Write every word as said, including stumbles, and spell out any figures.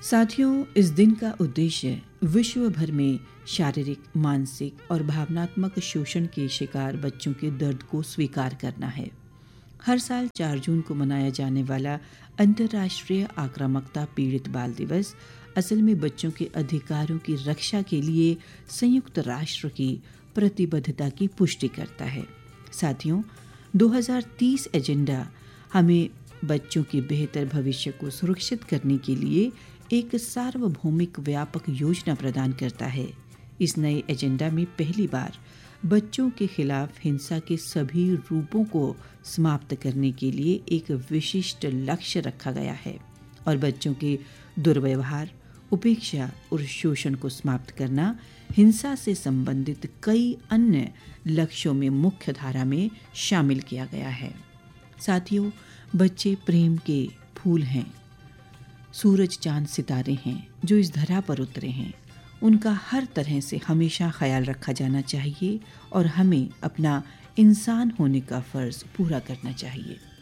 साथियों, इस दिन का उद्देश्य विश्व भर में शारीरिक, मानसिक और भावनात्मक शोषण के शिकार बच्चों के दर्द को स्वीकार करना है। हर साल चार जून को मनाया जाने वाला अंतर्राष्ट्रीय आक्रामकता पीड़ित बाल दिवस असल में बच्चों के अधिकारों की रक्षा के लिए संयुक्त राष्ट्र की प्रतिबद्धता की पुष्टि करता है। साथियों, दो हज़ार तीस एजेंडा हमें बच्चों के बेहतर भविष्य को सुरक्षित करने के लिए एक सार्वभौमिक व्यापक योजना प्रदान करता है। इस नए एजेंडा में पहली बार बच्चों के खिलाफ हिंसा के सभी रूपों को समाप्त करने के लिए एक विशिष्ट लक्ष्य रखा गया है और बच्चों के दुर्व्यवहार, उपेक्षा और शोषण को समाप्त करना हिंसा से संबंधित कई अन्य लक्ष्यों में मुख्य धारा में शामिल किया गया है। साथियों, बच्चे प्रेम के फूल हैं, सूरज, चांद, सितारे हैं जो इस धरा पर उतरे हैं। उनका हर तरह से हमेशा ख्याल रखा जाना चाहिए और हमें अपना इंसान होने का फर्ज पूरा करना चाहिए।